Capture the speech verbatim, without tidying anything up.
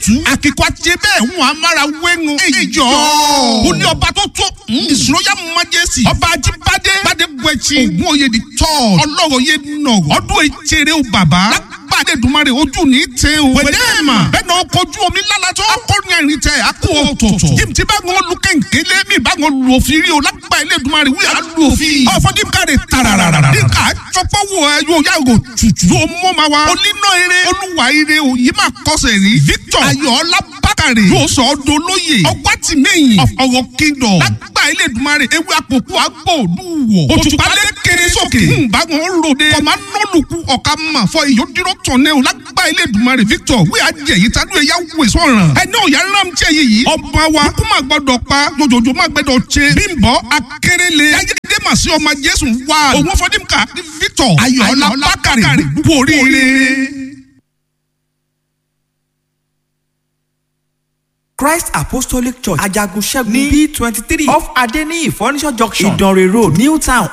tú àkíkọ àti bẹ́ẹ̀ ń wọn amára wẹ́nu ẹ̀yọ́ ó ní ọba tó tó His Royal Majesty ọba Ajíbádé bádé gbẹ̀chì ògùn òye di tọ́ ọlọ́rọ̀ yé nà ọdún ìṣeré o bàbá lágbàdé dùmarè ojú ní tẹ o wẹ̀dẹ́ mà bẹ́ẹ̀ náà kojú omi lálátọ́ akọrin ẹ̀rín tẹ àkó ọ̀tọ̀ọ̀tọ̀ yìí ti bá wọn lu kẹ̀kẹ́lé mi bá wọn lu òfin rí o lágbà ilé dùmarè wíyà lu òfin ọ̀fọ̀dí káre tararara nígbà àjọpọ̀wọ̀ ẹ yóò yàgò tutù yóò mọ́ ma wa onínà eré olúwa eré o yìí máa kọsẹ̀ rí Victor Ayọ̀ọ́lá Bákàrè yóò sọ ọ́ dolóye ọgbà tìmẹ̀yìn ọ̀rọ̀ kingdom lágbà ilé dùmarè ewé àpòkù agbóòdùwọ̀ òtùpá lé kéré sókè báwọn ròde ọmọ anọ́lùkù ọ̀ka mà fọ ìyódúró tọ̀nẹ́ o lágbà ilé dùmarè Victor wí àjẹyí tánú ẹ̀yà wẹ̀ sọ̀ràn ẹni òyà rámjẹ yìí ọba wa kú má gbọdọ̀ pa jòjòjò má gbẹdọ̀ ṣe Bímbọ́ Akérèlé ayédè mà sí ọmọ Jésù wá òun fọdínkà Victor Ayọ̀ọ́lá Bákàrè kú oríire. Christ Apostolic Church Ajagun Ṣẹ́gun ní B twenty-three off Adeniyi Furniture Junction Ìdànrè Road New Town